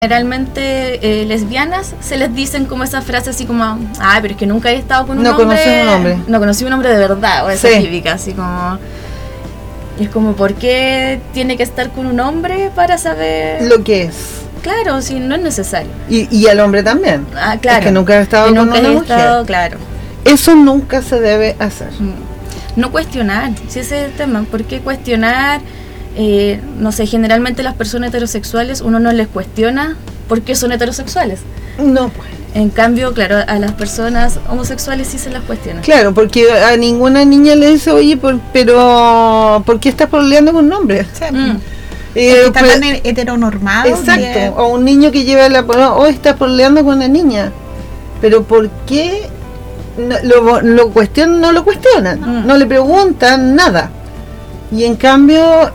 Generalmente lesbianas se les dicen como esa frase así como, pero es que nunca he estado con un no hombre. No conocí un hombre. No conocí un hombre de verdad, o esa típica, así como... Es como, ¿por qué tiene que estar con un hombre para saber lo que es? Claro, si no es necesario. Y al hombre también. Claro. Es que nunca he estado con una mujer. Claro. Eso nunca se debe hacer. No cuestionar, si ese es el tema. ¿Por qué cuestionar? No sé, generalmente las personas heterosexuales uno no les cuestiona por qué son heterosexuales. No, pues. En cambio, claro, a las personas homosexuales sí se las cuestiona. Claro, porque a ninguna niña le dice, oye, pero ¿por qué estás peleando con un hombre? Sí. Está tan heteronormado. Exacto, o un niño que lleva estás peleando con una niña. Pero ¿por qué no lo cuestionan? No le preguntan nada. Y en cambio,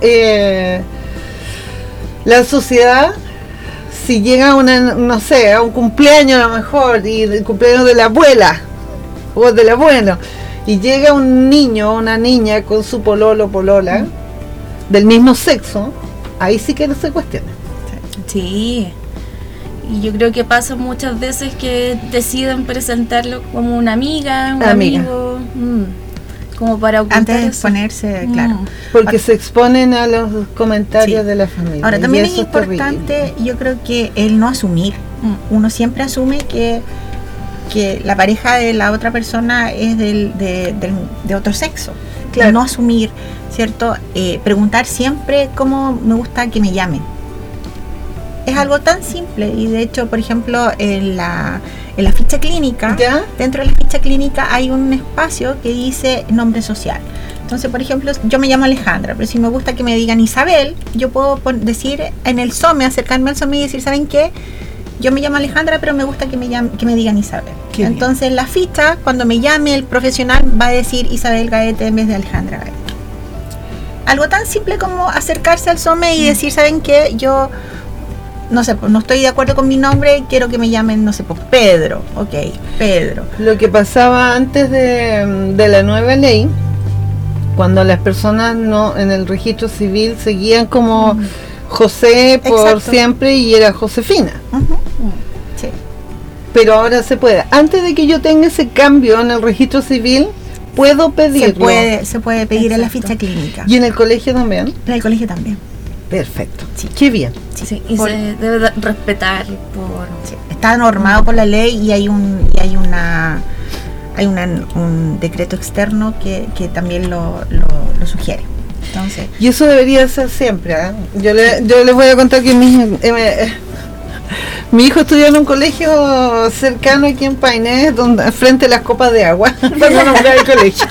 la sociedad, si llega a un cumpleaños a lo mejor, y el cumpleaños de la abuela o del abuelo, y llega un niño o una niña con su polola del mismo sexo, ahí sí que no se cuestiona. Sí, y yo creo que pasa muchas veces que deciden presentarlo como una amiga, un amigo, como para ocultar antes de eso. Exponerse, claro. Porque se exponen a los comentarios de la familia. Ahora, también es importante, yo creo que el no asumir. Uno siempre asume que la pareja de la otra persona es de otro sexo. Claro. No asumir, ¿cierto? Preguntar siempre cómo me gusta que me llamen. Es algo tan simple, y de hecho, por ejemplo, en la ficha clínica, ¿ya? Dentro de la ficha clínica hay un espacio que dice nombre social. Entonces, por ejemplo, yo me llamo Alejandra, pero si me gusta que me digan Isabel, yo puedo decir en el SOME, acercarme al SOME y decir, ¿saben qué? Yo me llamo Alejandra, pero me gusta que me digan Isabel. Entonces, en la ficha, cuando me llame el profesional, va a decir Isabel Gaete en vez de Alejandra Gaete. Algo tan simple como acercarse al SOME y decir, ¿saben qué? Yo... no sé, no estoy de acuerdo con mi nombre, quiero que me llamen, no sé, pues Pedro. Ok, Pedro. Lo que pasaba antes de la nueva ley, cuando las personas en el registro civil seguían como José por Exacto. siempre, y era Josefina. Sí. Pero ahora se puede. Antes de que yo tenga ese cambio en el registro civil, puedo pedirlo. Se puede pedir Exacto. En la ficha clínica. ¿Y en el colegio también? En el colegio también. Perfecto. Sí. Qué bien. Sí, y se debe respetar está normado por la ley, y hay un decreto externo que también lo sugiere. Entonces, y eso debería ser siempre, ¿eh? Yo les voy a contar que mi hijo estudió en un colegio cercano aquí en Painés, frente a las copas de agua, para nombrar el colegio.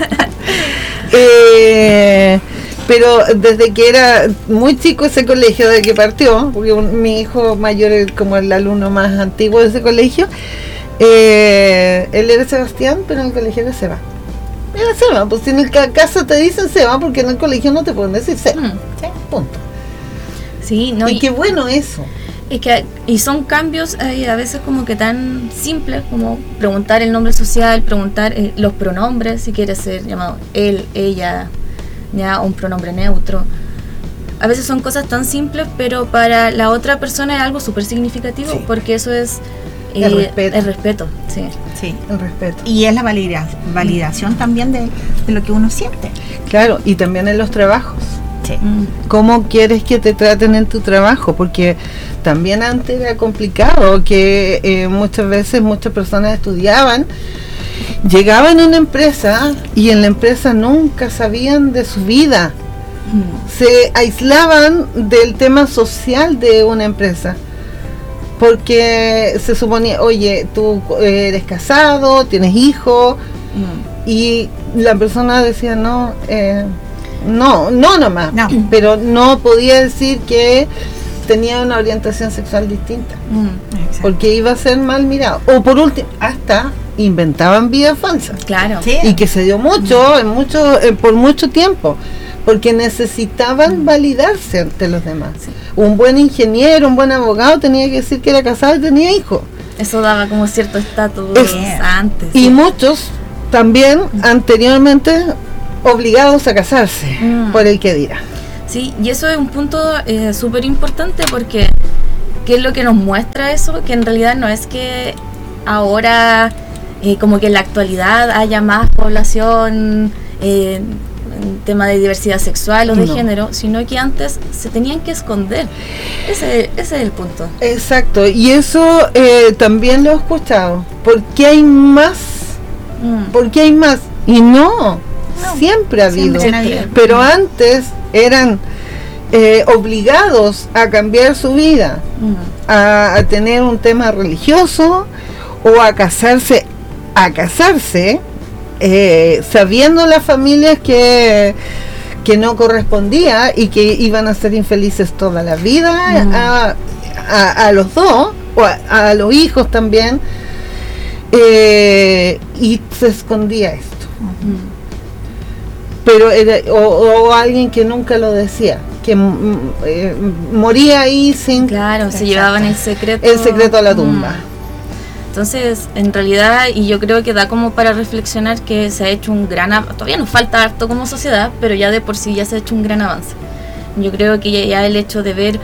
Pero desde que era muy chico ese colegio, desde que partió, porque mi hijo mayor es como el alumno más antiguo de ese colegio, él era Sebastián, pero en el colegio era Seba. Era Seba, pues si en el casa te dicen Seba, porque en el colegio no te pueden decir Seba. ¿Sí? Punto. Sí, no, y qué bueno eso. Y son cambios a veces como que tan simples como preguntar el nombre social, preguntar los pronombres, si quieres ser llamado él, ella, ya un pronombre neutro. A veces son cosas tan simples, pero para la otra persona es algo súper significativo, sí. Porque eso es el respeto, sí. El respeto. Y es la validación también de lo que uno siente. Claro, y también en los trabajos. Sí. ¿Cómo quieres que te traten en tu trabajo? Porque también antes era complicado, que muchas veces muchas personas estudiaban, llegaban a una empresa y en la empresa nunca sabían de su vida. Se aislaban del tema social de una empresa, porque se suponía, oye, tú eres casado, tienes hijos, y la persona decía no nomás, pero no podía decir que tenía una orientación sexual distinta, porque iba a ser mal mirado, o por último, hasta inventaban vidas falsas. Claro. Sí. Y que se dio por mucho tiempo, porque necesitaban validarse ante los demás. Sí. Un buen ingeniero, un buen abogado tenía que decir que era casado y tenía hijos. Eso daba como cierto estatus antes. Y muchos también anteriormente obligados a casarse por el que dirá. Sí, y eso es un punto súper importante, porque ¿qué es lo que nos muestra eso? Que en realidad no es que ahora, como que en la actualidad haya más población en tema de diversidad sexual o de género, sino que antes se tenían que esconder. Ese es el punto. Exacto, y eso también lo he escuchado. ¿Por qué hay más? ¿Por qué hay más? Y no, siempre ha habido. Pero antes eran obligados a cambiar su vida, a tener un tema religioso o a casarse, sabiendo las familias que no correspondía y que iban a ser infelices toda la vida, a los dos, o a los hijos también, y se escondía esto. Pero o alguien que nunca lo decía, que moría ahí sin... Claro, se llevaban el secreto a la tumba. Entonces, en realidad, y yo creo que da como para reflexionar que se ha hecho un todavía nos falta harto como sociedad, pero ya de por sí ya se ha hecho un gran avance. Yo creo que ya el hecho de ver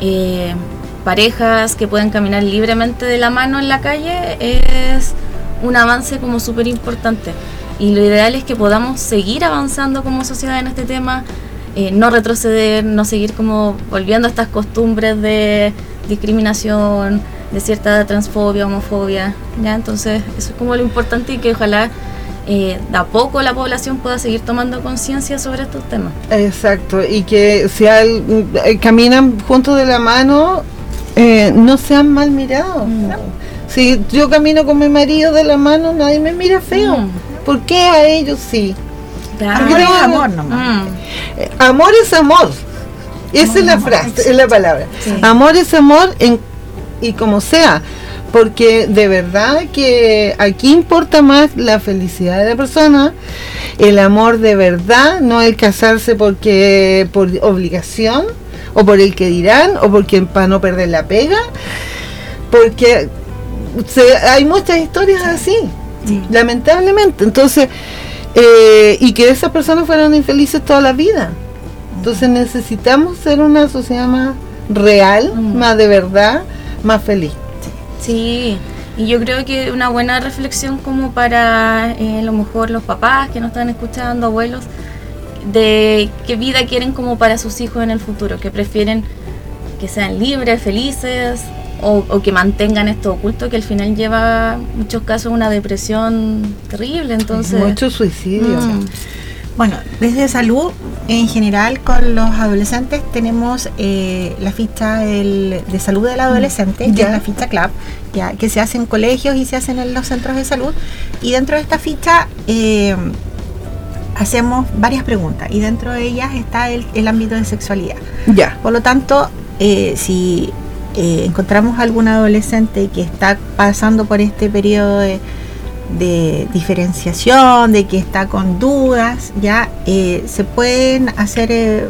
parejas que pueden caminar libremente de la mano en la calle es un avance como súper importante. Y lo ideal es que podamos seguir avanzando como sociedad en este tema, no retroceder, no seguir como volviendo a estas costumbres de discriminación, de cierta transfobia, homofobia, ¿ya? Entonces eso es como lo importante, y que ojalá de a poco la población pueda seguir tomando conciencia sobre estos temas. Exacto, y que si caminan juntos de la mano, no sean mal mirados. Si yo camino con mi marido de la mano, nadie me mira feo. ¿Por qué a ellos sí? Claro. Amor es amor nomás. Amor es amor. Esa es la frase, es la palabra. Sí. Amor es amor y como sea, porque de verdad que aquí importa más la felicidad de la persona, el amor de verdad, no el casarse por obligación, o por el que dirán, o porque para no perder la pega, porque hay muchas historias así, lamentablemente. Entonces, y que esas personas fueron infelices toda la vida. Entonces necesitamos ser una sociedad más real, más de verdad, más feliz. Sí, y yo creo que una buena reflexión como para a lo mejor los papás que nos están escuchando, abuelos, de qué vida quieren como para sus hijos en el futuro, que prefieren que sean libres, felices, o que mantengan esto oculto, que al final lleva en muchos casos una depresión terrible. Entonces mucho suicidio. Bueno, desde salud en general con los adolescentes tenemos la ficha de salud del adolescente, que es la ficha CLAP, ya, que se hace en colegios y se hacen en los centros de salud, y dentro de esta ficha hacemos varias preguntas, y dentro de ellas está el ámbito de sexualidad. Por lo tanto, si encontramos algún adolescente que está pasando por este periodo de diferenciación, de que está con dudas, ya se pueden hacer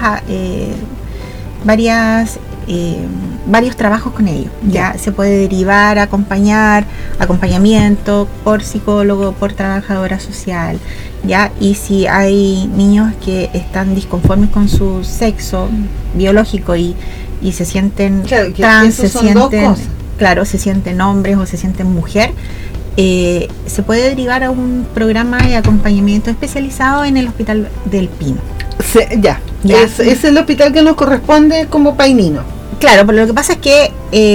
varios trabajos con ellos. Ya se puede derivar, acompañamiento por psicólogo, por trabajadora social, ya. Y si hay niños que están disconformes con su sexo biológico y se sienten trans, se sienten hombres o se sienten mujer, se puede derivar a un programa de acompañamiento especializado en el Hospital del Pino. Es el hospital que nos corresponde como painino. Claro, pero lo que pasa es que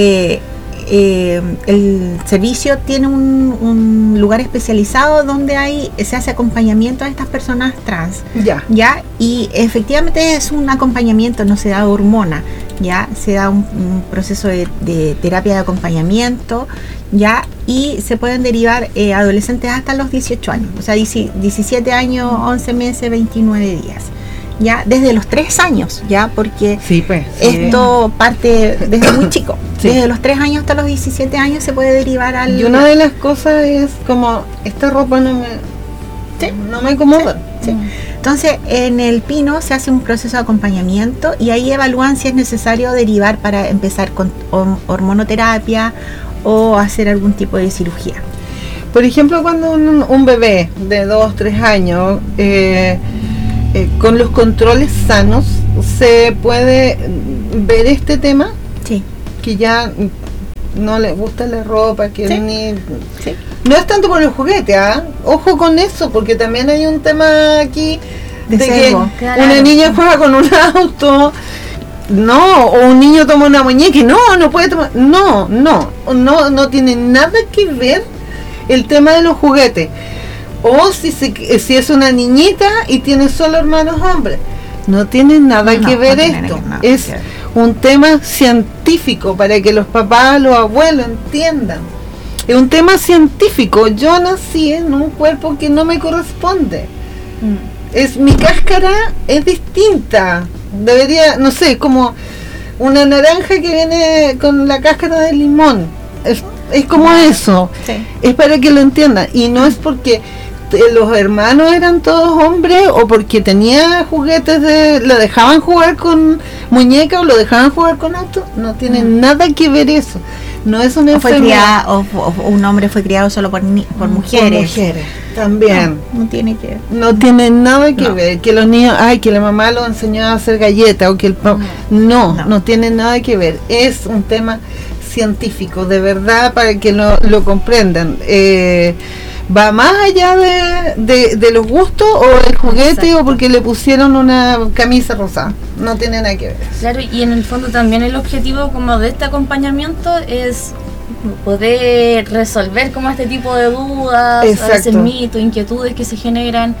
el servicio tiene un lugar especializado donde se hace acompañamiento a estas personas trans. Y efectivamente es un acompañamiento, no se da hormona, se da un proceso de terapia de acompañamiento, y se pueden derivar adolescentes hasta los 18 años, o sea, 17 años, 11 meses, 29 días. Desde los 3 años, porque esto parte desde muy chico. Desde los 3 años hasta los 17 años se puede derivar al... Y una de las cosas es como, esta ropa no me acomoda. Entonces, en el Pino se hace un proceso de acompañamiento, y ahí evalúan si es necesario derivar para empezar con hormonoterapia o hacer algún tipo de cirugía. Por ejemplo, cuando un bebé de 2, 3 años... con los controles sanos, ¿se puede ver este tema? que ya no les gusta la ropa, que Sí. Sí. no es tanto por el juguete, ojo con eso, porque también hay un tema aquí De de que sesgo. Claro. una niña juega con un auto, no, o un niño toma una muñeca y no puede tomar, no tiene nada que ver el tema de los juguetes. O si es una niñita y tiene solo hermanos hombres, no tiene nada No, que ver no tiene esto. nada Es que ver. un tema científico para que los papás, los abuelos entiendan. Es un tema científico. Yo nací en un cuerpo que no me corresponde. Mi cáscara es distinta. Debería, no sé, como una naranja que viene con la cáscara de limón. Es como eso. Sí. Es para que lo entiendan. Y no es porque los hermanos eran todos hombres o porque tenía juguetes lo dejaban jugar con muñeca o lo dejaban jugar con auto. No tiene nada que ver eso. No es una O fue enfermedad. criado, o un hombre fue criado solo por mujeres. Por mujeres también. No tiene que ver. No tiene nada que No. ver. Que los niños, que la mamá los enseñó a hacer galletas o que el papá. No tiene nada que ver. Es un tema científico, de verdad, para que lo comprendan. Va más allá de los gustos o el juguete. Exacto. O porque le pusieron una camisa rosada. No tiene nada que ver. Claro, y en el fondo también el objetivo como de este acompañamiento es poder resolver como este tipo de dudas, Exacto. a veces mitos, inquietudes que se generan,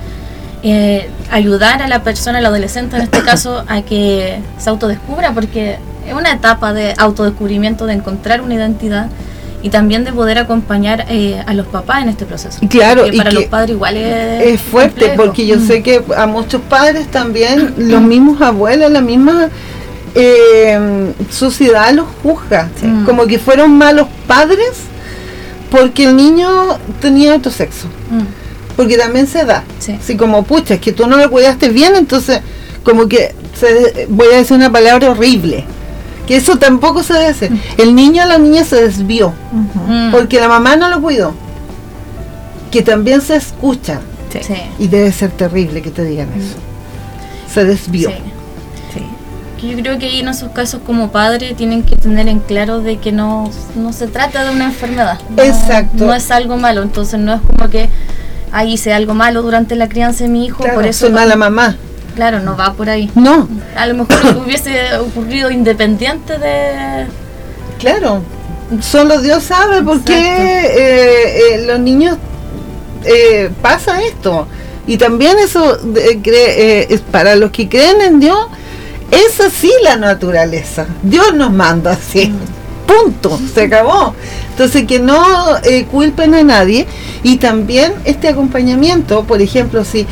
ayudar a la persona, al adolescente en este caso, a que se autodescubra, porque es una etapa de autodescubrimiento, de encontrar una identidad y también de poder acompañar a los papás en este proceso. Claro, porque para los padres igual es fuerte, complejo. porque yo sé que a muchos padres también, los mismos abuelos, la misma sociedad los juzga, como que fueron malos padres porque el niño tenía otro sexo. Porque también se da. Sí. Así como, pucha, es que tú no lo cuidaste bien, entonces como que voy a decir una palabra horrible. Que eso tampoco se debe hacer. El niño o la niña se desvió porque la mamá no lo cuidó. Que también se escucha. Sí. Sí. Y debe ser terrible que te digan eso. Se desvió. Sí. Que yo creo que ahí en esos casos como padres tienen que tener en claro de que no se trata de una enfermedad. Exacto. No es algo malo, entonces no es como que hice algo malo durante la crianza de mi hijo, Claro, por eso soy mala mamá. Claro, no va por ahí. No. A lo mejor hubiese ocurrido independiente de... Claro. Solo Dios sabe por qué los niños pasa esto. Y también eso es para los que creen en Dios, es así la naturaleza. Dios nos manda así. Punto. Se acabó. Entonces que no culpen a nadie. Y también este acompañamiento, por ejemplo, si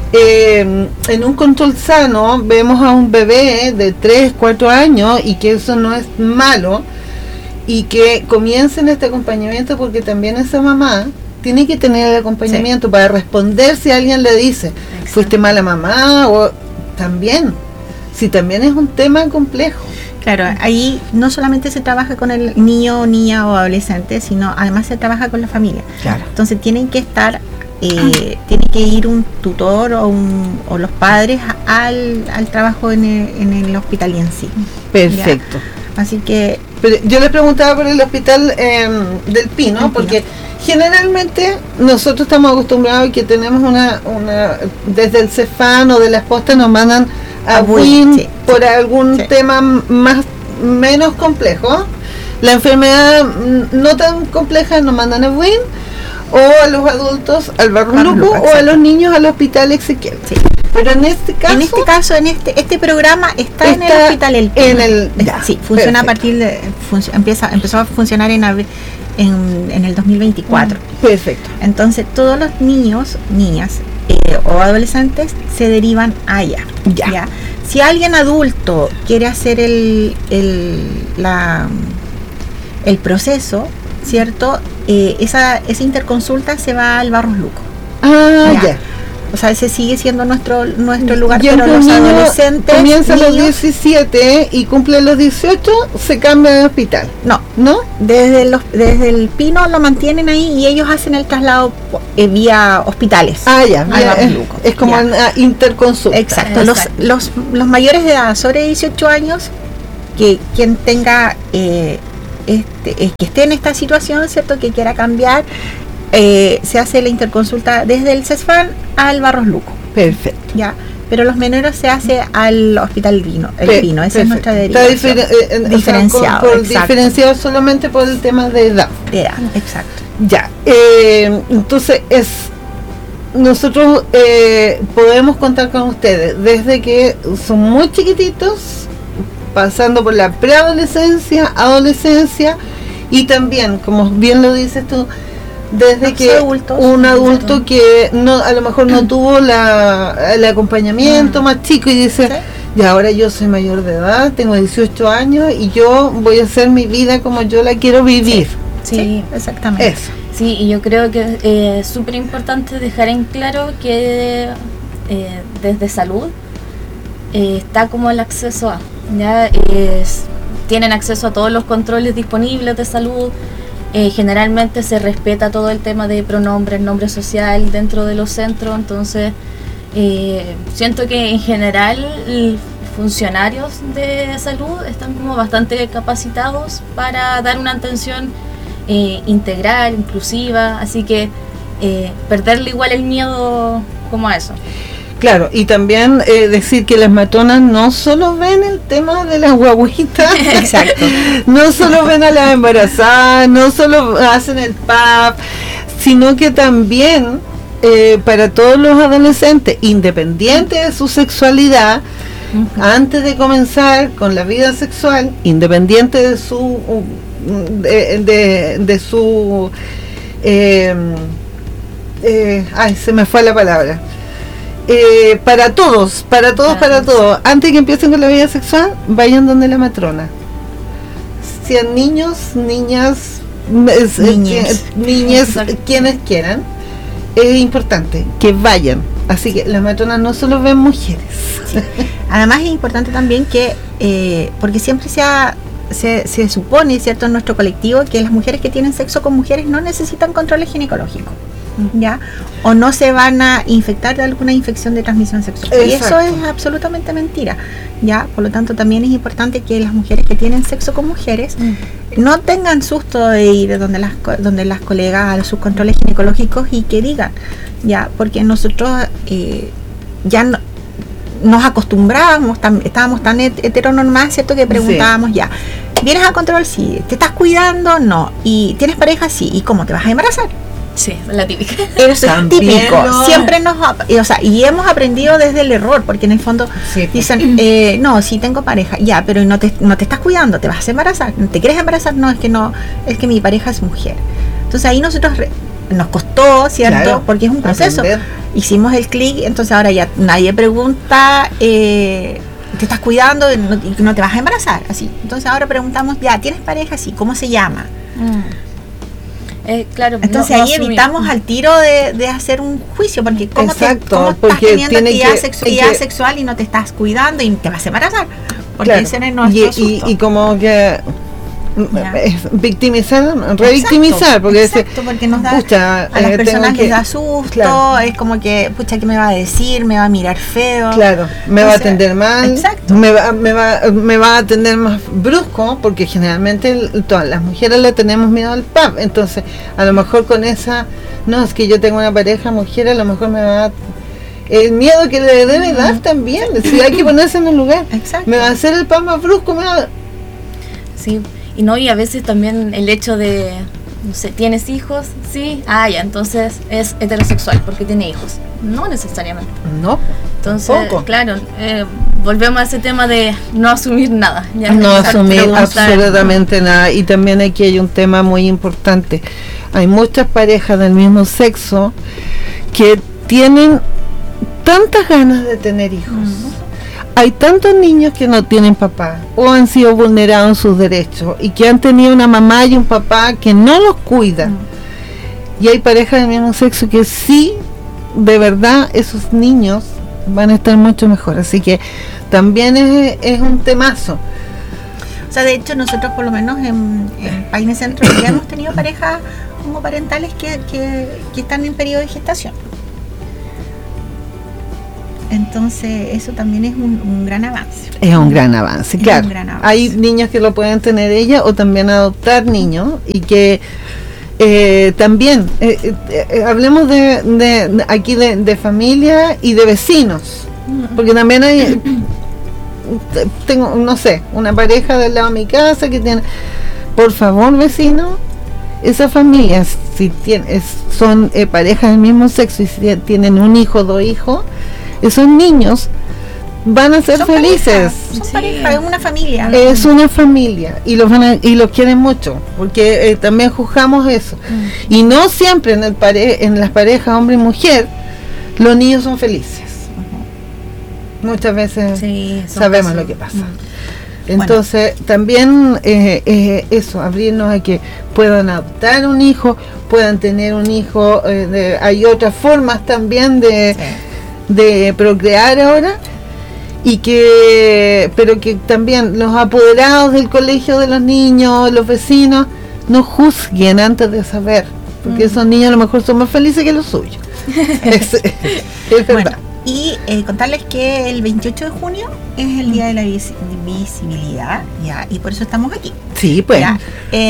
en un control sano vemos a un bebé de 3, 4 años y que eso no es malo y que comiencen este acompañamiento, porque también esa mamá tiene que tener el acompañamiento para responder si alguien le dice fuiste mala mamá, o también es un tema complejo. Claro, ahí no solamente se trabaja con el niño, niña o adolescente, sino además se trabaja con la familia. Claro. Entonces tienen que estar tiene que ir un tutor o los padres al trabajo en el hospital y en sí. Perfecto. ¿Ya? Así que... Pero yo le preguntaba por el hospital del Pino, porque generalmente nosotros estamos acostumbrados que tenemos una desde el Cefán o de las postas nos mandan a WIN por algún tema menos complejo. La enfermedad no tan compleja nos mandan a WIN, o a los adultos al Barros Luco, o a los niños al hospital Ezequiel. Sí. Pero en este caso, este programa está en el hospital El Pino. Sí, funciona perfecto. A partir de empezó a funcionar en el 2024. Perfecto. Entonces todos los niños, niñas o adolescentes se derivan allá. ¿Ya? Si alguien adulto quiere hacer el proceso, ¿cierto? Esa interconsulta se va al Barros Luco. Ya. O sea, ese sigue siendo nuestro lugar, y pero los adolescentes comienza a los 17 y cumple los 18, se cambia de hospital. ¿No? Desde el Pino lo mantienen ahí y ellos hacen el traslado vía hospitales. Ya. Es como una interconsulta. Exacto. Los mayores de edad, sobre 18 años, que quien tenga que esté en esta situación, ¿cierto? Que quiera cambiar, se hace la interconsulta desde el CESFAM al Barros Luco. Perfecto. Ya. Pero los menores se hace al Hospital Pino, Pino, esa es nuestra Está derivación. diferenciado. Diferenciado solamente por el tema de edad. De edad, exacto. Ya, entonces nosotros podemos contar con ustedes desde que son muy chiquititos, pasando por la preadolescencia, adolescencia y también, como bien lo dices tú, desde que un adulto que no, a lo mejor no tuvo el acompañamiento más chico y dice, y ahora yo soy mayor de edad, tengo 18 años y yo voy a hacer mi vida como yo la quiero vivir. Sí, exactamente. Eso. Sí, y yo creo que es súper importante dejar en claro que desde salud está como el acceso a, ya tienen acceso a todos los controles disponibles de salud. Generalmente se respeta todo el tema de pronombres, nombre social dentro de los centros, entonces siento que en general funcionarios de salud están como bastante capacitados para dar una atención integral, inclusiva, así que perderle igual el miedo como a eso. Claro, y también decir que las matronas no solo ven el tema de las guaguitas, exacto, no solo ven a las embarazadas, no solo hacen el PAP, sino que también para todos los adolescentes, independiente de su sexualidad, antes de comenzar con la vida sexual, independiente de su se me fue la palabra. Para todos, antes que empiecen con la vida sexual, vayan donde la matrona. Sean niños, niñas, niñas, quienes quieran, es importante que vayan. Así que las matronas no solo ven mujeres. Sí. Además es importante también que, porque siempre se supone, ¿cierto?, en nuestro colectivo, que las mujeres que tienen sexo con mujeres no necesitan controles ginecológicos, ¿ya? O no se van a infectar de alguna infección de transmisión sexual. Exacto. Y eso es absolutamente mentira, ¿ya? Por lo tanto, también es importante que las mujeres que tienen sexo con mujeres no tengan susto de ir donde las colegas a sus controles ginecológicos y que digan, ¿ya? Porque nosotros ya no, nos acostumbrábamos, estábamos tan heteronormadas, ¿cierto?, que preguntábamos, ya, ¿vienes a control? Sí. ¿Te estás cuidando? No. ¿Y tienes pareja? Sí. ¿Y cómo te vas a embarazar? Sí, la típica. Eso es típico. No. Siempre y hemos aprendido desde el error, porque en el fondo dicen, no, sí tengo pareja, ya, pero no te estás cuidando, te vas a embarazar. ¿Te quieres embarazar? No, es que mi pareja es mujer. Entonces ahí nosotros nos costó, ¿cierto? Claro, porque es un proceso. Aprender. Hicimos el clic, entonces ahora ya nadie pregunta, ¿te estás cuidando y no te vas a embarazar? Así. Entonces ahora preguntamos, ya, ¿tienes pareja? Sí, ¿cómo se llama? Claro, entonces ahí evitamos al tiro de hacer un juicio, porque ¿cómo estás teniendo actividad sexual y no te estás cuidando y te vas a embarazar? Porque claro, ese es nuestro susto. Y como que revictimizar, porque porque nos da a las personas les da susto, claro. Es como que, pucha, ¿qué me va a decir? Me va a mirar feo, claro, me va a atender mal, exacto. me va a atender más brusco, porque generalmente todas las mujeres le tenemos miedo al PAP, entonces a lo mejor con esa, no, es que yo tengo una pareja mujer, a lo mejor me va a el miedo que le debe dar también, si hay que ponerse en el lugar, exacto. Me va a hacer el PAP más brusco, sí. Y no, y a veces también el hecho de, no sé, ¿tienes hijos? Sí, ya, entonces es heterosexual porque tiene hijos. No necesariamente. No. Entonces, claro, volvemos a ese tema de no asumir nada. Ya no asumir absolutamente nada. Y también aquí hay un tema muy importante. Hay muchas parejas del mismo sexo que tienen tantas ganas de tener hijos. Hay tantos niños que no tienen papá o han sido vulnerados en sus derechos y que han tenido una mamá y un papá que no los cuidan. Y hay parejas del mismo sexo que sí, de verdad, esos niños van a estar mucho mejor. Así que también es un temazo. O sea, de hecho, nosotros por lo menos en Paine Centro ya hemos tenido parejas homoparentales que están en periodo de gestación. Entonces eso también es un gran avance. Es un gran avance, Es claro. un gran avance. Hay niños que lo pueden tener ella o también adoptar niños y que también hablemos de aquí de familia y de vecinos, porque también hay tengo, no sé, una pareja del lado de mi casa que tiene, por favor, vecino, esas familias, si son parejas del mismo sexo y si tienen un hijo, 2 hijos, esos niños van a ser felices. Son pareja, es una familia. Es una familia y los quieren mucho, porque también juzgamos eso. Y no siempre en las parejas hombre y mujer los niños son felices. Muchas veces sabemos lo que pasa. Entonces también eso, abrirnos a que puedan adoptar un hijo, puedan tener un hijo, hay otras formas también de procrear ahora, y pero que también los apoderados del colegio de los niños, los vecinos, no juzguen antes de saber, porque esos niños a lo mejor son más felices que los suyos. Es verdad. Bueno, y contarles que el 28 de junio es el día de la visibilidad, ya, y por eso estamos aquí. Sí, pues. Ya,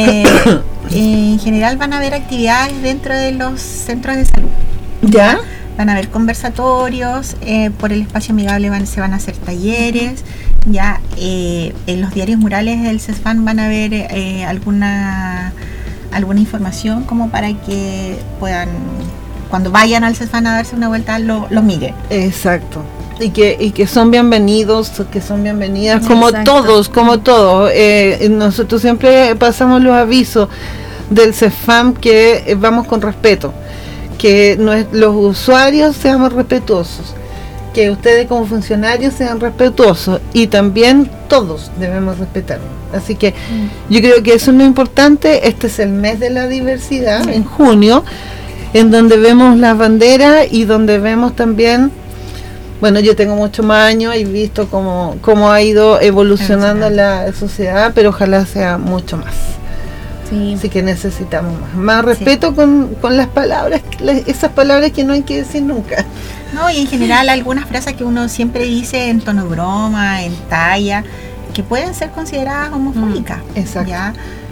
en general van a haber actividades dentro de los centros de salud. ¿Ya? Van a haber conversatorios, por el espacio amigable se van a hacer talleres, ya en los diarios murales del CESFAM van a haber alguna información como para que puedan, cuando vayan al CESFAM a darse una vuelta, lo miren. Exacto. Y que son bienvenidos, que son bienvenidas, como Exacto. todos. Nosotros siempre pasamos los avisos del CESFAM que vamos con respeto, que los usuarios seamos respetuosos, que ustedes como funcionarios sean respetuosos, y también todos debemos respetarnos. Así que yo creo que eso es lo importante. Este es el mes de la diversidad, en junio, en donde vemos las banderas y donde vemos también, bueno, yo tengo muchos más años y he visto cómo ha ido evolucionando la sociedad, pero ojalá sea mucho más. Sí. Así que necesitamos más respeto con las palabras, esas palabras que no hay que decir nunca. No, y en general algunas frases que uno siempre dice en tono de broma, en talla, que pueden ser consideradas homofóbicas. Exacto. ¿Ya?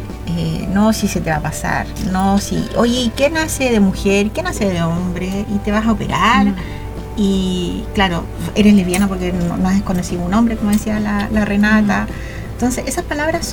No, si se te va a pasar, no, si, oye, ¿y qué nace de mujer? ¿Qué nace de hombre? ¿Y te vas a operar? Y claro, eres lesbiana porque no has conocido un hombre, como decía la Renata. Entonces esas palabras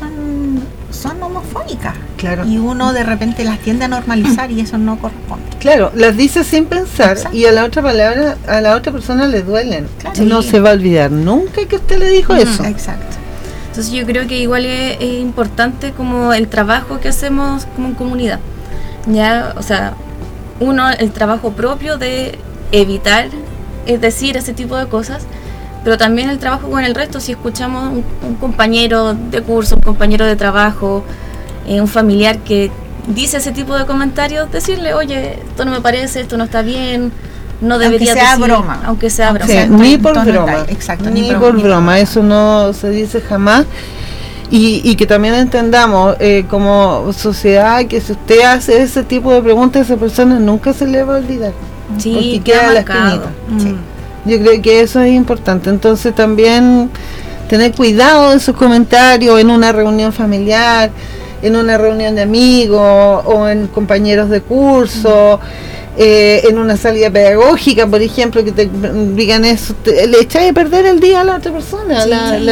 son homofóbicas. Claro. Y uno de repente las tiende a normalizar y eso no corresponde. Claro, las dice sin pensar. Exacto. Y a la otra persona le duelen. Claro. No Sí. se va a olvidar nunca que usted le dijo eso. Exacto. Entonces yo creo que igual es importante como el trabajo que hacemos como en comunidad. Ya, o sea, el trabajo propio de evitar decir ese tipo de cosas, pero también el trabajo con el resto. Si escuchamos un compañero de curso, un compañero de trabajo, un familiar que dice ese tipo de comentarios, decirle, oye, esto no me parece, esto no está bien, no debería sea decir, broma. aunque sea broma. Sí, sea, ni en por tono broma. tal, exacto, ni ni por ni broma, broma. eso no se dice jamás. Y que también entendamos como sociedad que si usted hace ese tipo de preguntas a esa persona nunca se le va a olvidar. Sí, porque queda la marcado. espinita. Sí. Yo creo que eso es importante. Entonces también tener cuidado de sus comentarios en una reunión familiar, en una reunión de amigos o en compañeros de curso, en una salida pedagógica, por ejemplo, que te digan eso, le echáis a perder el día a la otra persona. Sí.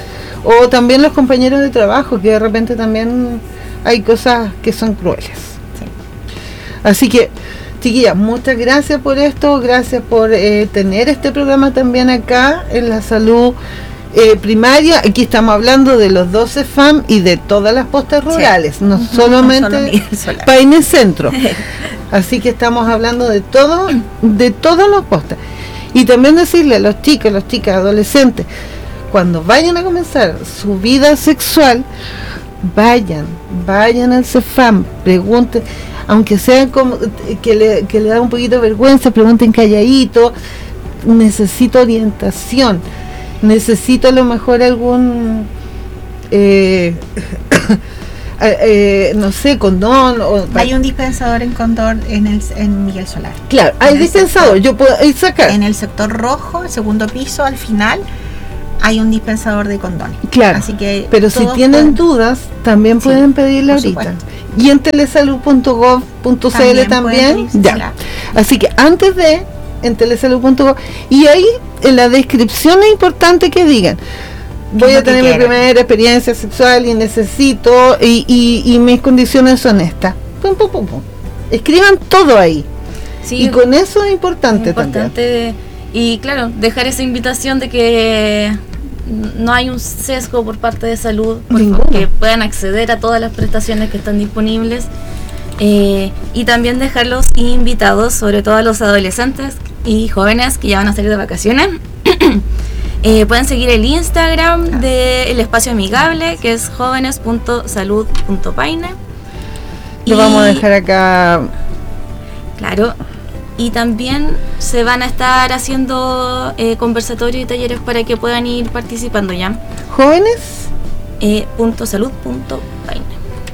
O también los compañeros de trabajo, que de repente también hay cosas que son crueles. Sí. Así que, chiquillas, muchas gracias por esto, gracias por tener este programa también acá en la salud primaria. Aquí estamos hablando de los 12 FAM y de todas las postas rurales, no solamente solo Miguel Solá. Paine Centro. Así que estamos hablando de todos los postas. Y también decirle a los chicos, las chicas, adolescentes, cuando vayan a comenzar su vida sexual, vayan al CEFAM, pregunten, aunque sea como que le da un poquito de vergüenza, pregunten calladito. Necesito orientación, necesito a lo mejor no sé, condón. Hay un dispensador en condón en Miguel Solar. Claro, hay dispensador, yo puedo sacar. En el sector rojo, el segundo piso, al final, hay un dispensador de condones. Claro, así que pero si tienen dudas, también pueden pedirle ahorita. Supuesto. Y en telesalud.gov.cl también. Ya. Así que antes de, en telesalud.gov, y ahí en la descripción es importante que digan: voy a tener mi primera experiencia sexual y necesito, y mis condiciones son estas. Pum, pum, pum, pum. Escriban todo ahí. Sí, y con eso es importante también. Y claro, dejar esa invitación de que no hay un sesgo por parte de salud, que puedan acceder a todas las prestaciones que están disponibles, y también dejarlos invitados, sobre todo a los adolescentes y jóvenes que ya van a salir de vacaciones. Pueden seguir el Instagram del espacio amigable, que es jóvenes.salud.paine. Lo vamos a dejar acá. Claro. Y también se van a estar haciendo conversatorios y talleres para que puedan ir participando ya. ¿Jóvenes? .salud.paine.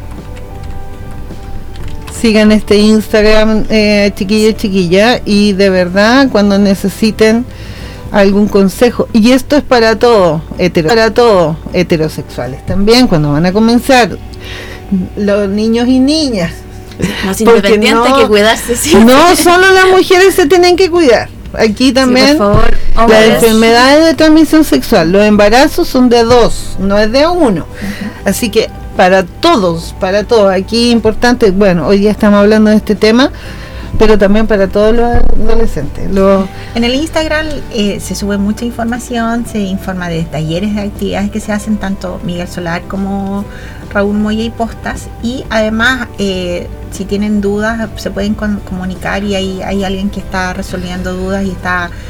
Sigan este Instagram, chiquillos, chiquillas, y de verdad, cuando necesiten algún consejo, y esto es para todos, heterosexuales también, cuando van a comenzar, los niños y niñas. No es independiente, hay que cuidarse siempre. No solo las mujeres se tienen que cuidar. Aquí también, sí, por favor, las enfermedades de transmisión sexual, los embarazos son de 2, no es de 1. Así que para todos, aquí importante, bueno, hoy día estamos hablando de este tema, pero también para todos los adolescentes. En el Instagram se sube mucha información, se informa de talleres, de actividades que se hacen, tanto Miguel Solar como Raúl Moya y Postas, y además si tienen dudas se pueden comunicar, y hay alguien que está resolviendo dudas y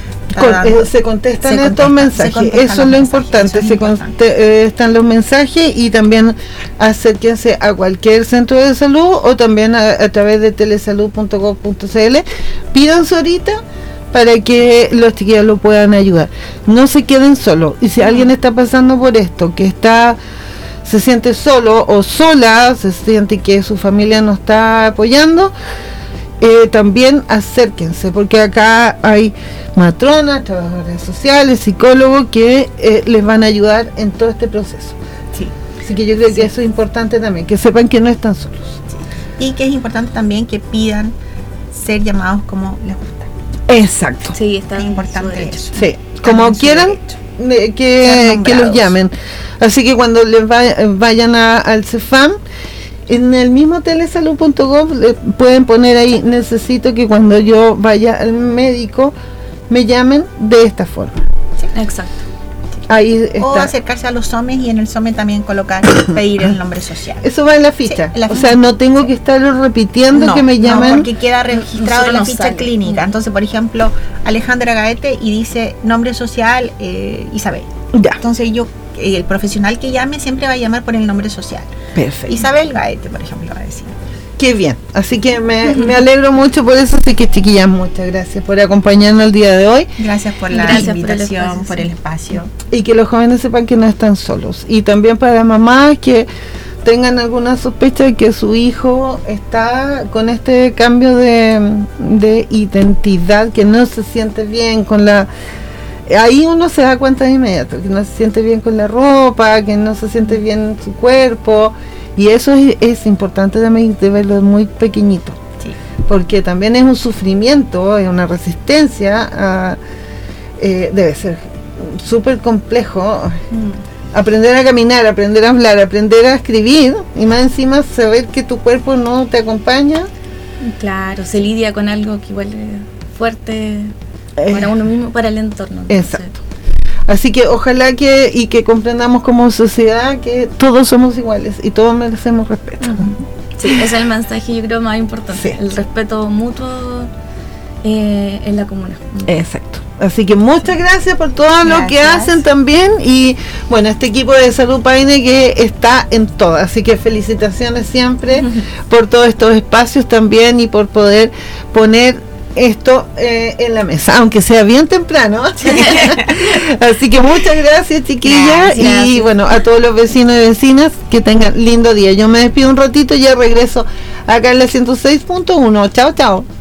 se contestan estos mensajes. Eso es lo importante, están los mensajes, y también acérquense a cualquier centro de salud o también a través de telesalud.gov.cl. Pídanse ahorita para que los chiquillos lo puedan ayudar. No se queden solos, y si alguien está pasando por esto, que se siente solo o sola, se siente que su familia no está apoyando, también acérquense, porque acá hay matronas, trabajadoras sociales, psicólogos que les van a ayudar en todo este proceso. Sí. Así que yo creo que eso es importante también, que sepan que no están solos. Sí. Y que es importante también que pidan ser llamados como les gusta. Exacto. Sí, está importante eso. Sí, como quieran que los llamen. Así que cuando les vayan al CEFAM, en el mismo telesalud.gov pueden poner ahí: necesito que cuando yo vaya al médico me llamen de esta forma. Sí, exacto. Ahí está. O acercarse a los SOMES, y en el SOME también colocar, pedir el nombre social. Eso va en la ficha. Sí, o sea, no tengo que estarlo repitiendo, que me llamen. No, porque queda registrado en la ficha clínica. Entonces, por ejemplo, Alejandra Gaete, y dice nombre social Isabel. Ya. Entonces el profesional que llame siempre va a llamar por el nombre social. Perfecto. Isabel Gaete, por ejemplo, va a decir. Qué bien, así que me alegro mucho por eso. Así que, chiquillas, muchas gracias por acompañarnos el día de hoy. Gracias por la invitación, por el espacio. Y que los jóvenes sepan que no están solos. Y también para las mamás que tengan alguna sospecha de que su hijo está con este cambio de identidad, que no se siente bien con la... Ahí uno se da cuenta de inmediato, que no se siente bien con la ropa, que no se siente bien en su cuerpo. Y eso es importante también, de verlo muy pequeñito. Sí. Porque también es un sufrimiento, es una resistencia, debe ser súper complejo. Aprender a caminar, aprender a hablar, aprender a escribir, y más encima saber que tu cuerpo no te acompaña. Claro, se lidia con algo que igual es fuerte para uno mismo, para el entorno. Exacto. Así que ojalá que comprendamos como sociedad que todos somos iguales y todos merecemos respeto. Sí, ese es el mensaje, yo creo, más importante. Sí. El respeto mutuo en la comuna. Exacto. Así que muchas gracias por todo lo que hacen también. Y bueno, este equipo de Salud Paine que está en todo. Así que felicitaciones siempre por todos estos espacios también, y por poder poner esto en la mesa, aunque sea bien temprano. Así que muchas gracias, chiquillas. Gracias. Y bueno, a todos los vecinos y vecinas, que tengan lindo día. Yo me despido un ratito y ya regreso acá en la 106.1. Chao, chao.